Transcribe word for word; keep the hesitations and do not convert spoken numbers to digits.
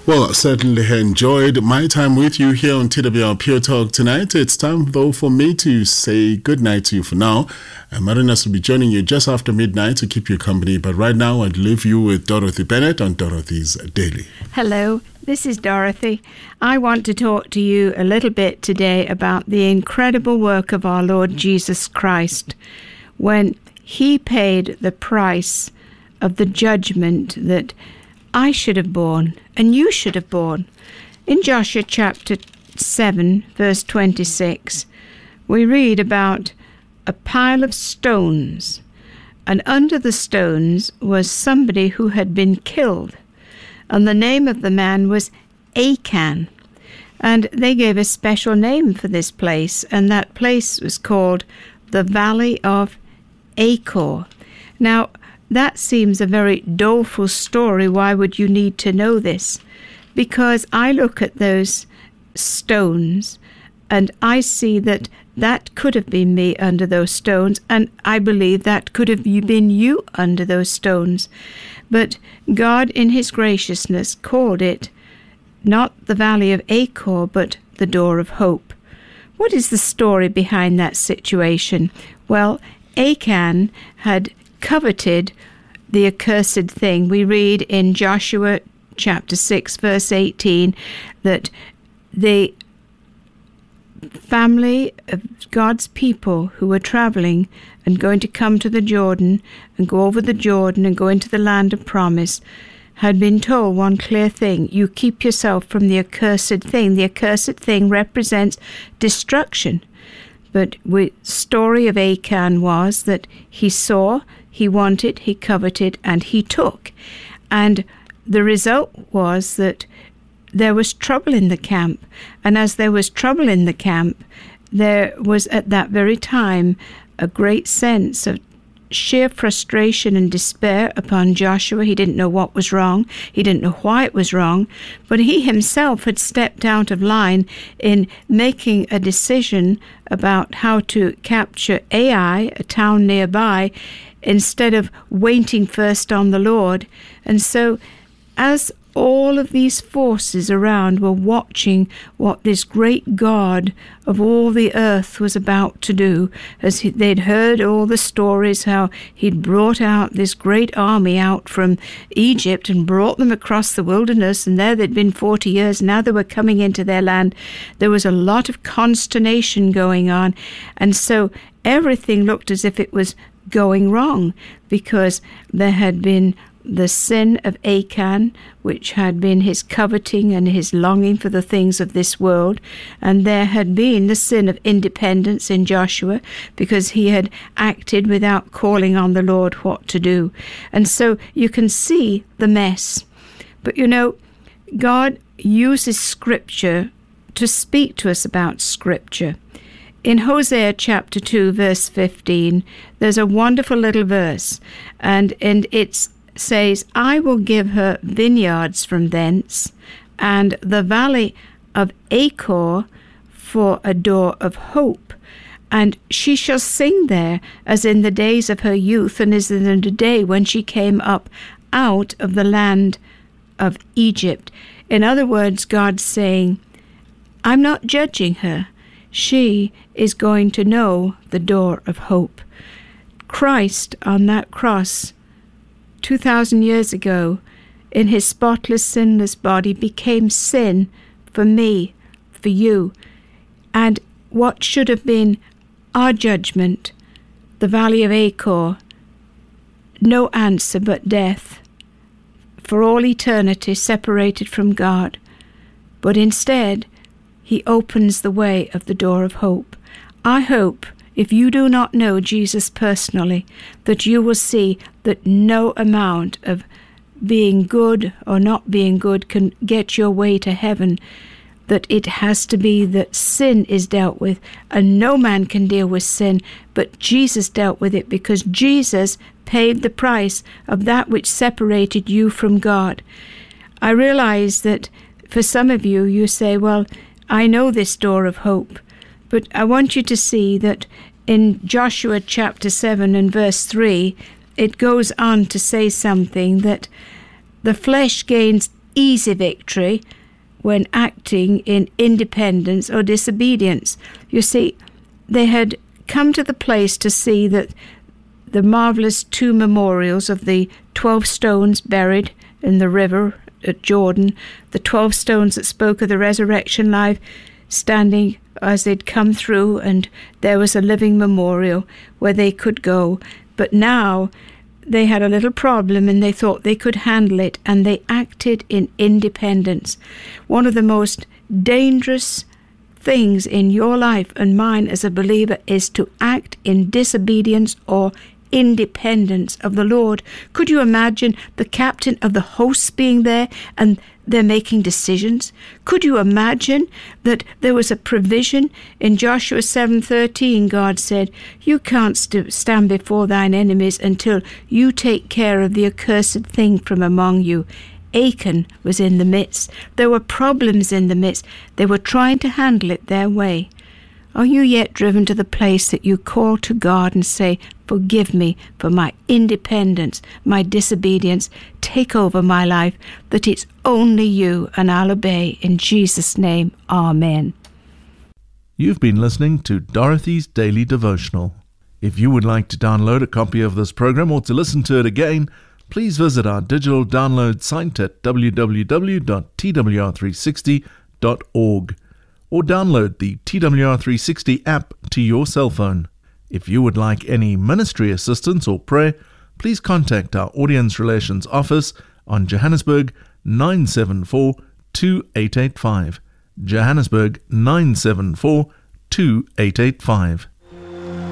Well, certainly enjoyed my time with you here on T W R Pure Talk tonight. It's time, though, for me to say good night to you for now. And Marinas will be joining you just after midnight to keep you company. But right now, I'd leave you with Dorothy Bennett on Dorothy's Daily. Hello, this is Dorothy. I want to talk to you a little bit today about the incredible work of our Lord Jesus Christ when He paid the price of the judgment that I should have borne and you should have borne. In Joshua chapter seven, verse twenty-six, we read about a pile of stones, and under the stones was somebody who had been killed, and the name of the man was Achan. And they gave a special name for this place, and that place was called the Valley of Achor. Now, that seems a very doleful story. Why would you need to know this? Because I look at those stones and I see that that could have been me under those stones, and I believe that could have been you under those stones. But God, in His graciousness, called it not the Valley of Achor, but the Door of Hope. What is the story behind that situation? Well, Achan had coveted the accursed thing. We read in Joshua chapter six, verse eighteen, that the family of God's people who were traveling and going to come to the Jordan and go over the Jordan and go into the land of promise had been told one clear thing: you keep yourself from the accursed thing. The accursed thing represents destruction. But the story of Achan was that he saw, he wanted, he coveted, and he took. And the result was that there was trouble in the camp. And as there was trouble in the camp, there was at that very time a great sense of sheer frustration and despair upon Joshua. He didn't know what was wrong. He didn't know why it was wrong. But he himself had stepped out of line in making a decision about how to capture Ai, a town nearby, instead of waiting first on the Lord. And so as all of these forces around were watching what this great God of all the earth was about to do, as he, they'd heard all the stories how he'd brought out this great army out from Egypt and brought them across the wilderness, and there they'd been forty years. Now they were coming into their land. There was a lot of consternation going on, and so everything looked as if it was going wrong, because there had been the sin of Achan, which had been his coveting and his longing for the things of this world, and there had been the sin of independence in Joshua, because he had acted without calling on the Lord what to do. And so you can see the mess. But you know, God uses Scripture to speak to us about Scripture. In Hosea chapter two, verse fifteen, there's a wonderful little verse, and, and it's says, I will give her vineyards from thence, and the valley of Achor for a door of hope. And she shall sing there as in the days of her youth, and as in the day when she came up out of the land of Egypt. In other words, God's saying, I'm not judging her. She is going to know the door of hope. Christ on that cross two thousand years ago, in his spotless, sinless body, became sin for me, for you. And what should have been our judgment, the Valley of Achor, no answer but death, for all eternity separated from God. But instead, he opens the way of the door of hope. I hope, if you do not know Jesus personally, that you will see that no amount of being good or not being good can get your way to heaven, that it has to be that sin is dealt with, and no man can deal with sin, but Jesus dealt with it, because Jesus paid the price of that which separated you from God. I realize that for some of you, you say, well, I know this door of hope, but I want you to see that in Joshua chapter seven and verse three, it goes on to say something, that the flesh gains easy victory when acting in independence or disobedience. You see, they had come to the place to see that the marvelous two memorials of the twelve stones buried in the river at Jordan, the twelve stones that spoke of the resurrection life, standing as they'd come through, and there was a living memorial where they could go. But now they had a little problem, and they thought they could handle it, and they acted in independence. One of the most dangerous things in your life and mine as a believer is to act in disobedience or independence of the Lord. Could you imagine the captain of the hosts being there and they're making decisions? Could you imagine that there was a provision in Joshua seven thirteen? God said, you can't st- stand before thine enemies until you take care of the accursed thing from among you. Achan was in the midst. There were problems in the midst. They were trying to handle it their way. Are you yet driven to the place that you call to God and say, forgive me for my independence, my disobedience, take over my life, that it's only you, and I'll obey in Jesus' name, amen. You've been listening to Dorothy's Daily Devotional. If you would like to download a copy of this program or to listen to it again, please visit our digital download site at w w w dot t w r three sixty dot org. or download the T W R three sixty app to your cell phone. If you would like any ministry assistance or prayer, please contact our Audience Relations Office on Johannesburg nine seven four two eight eight five. Johannesburg nine seven four two eight eight five.